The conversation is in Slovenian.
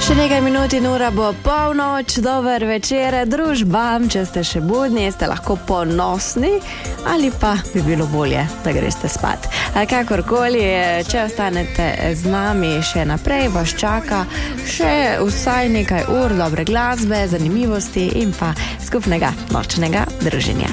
Še nekaj minut in ura bo polnoč, dober večer družbam, če ste še budni, ste lahko ponosni ali pa bi bilo bolje, da greste spat. Kakorkoli, če ostanete z nami še naprej, vas čaka še vsaj nekaj ur dobre glasbe, zanimivosti in pa skupnega nočnega druženja.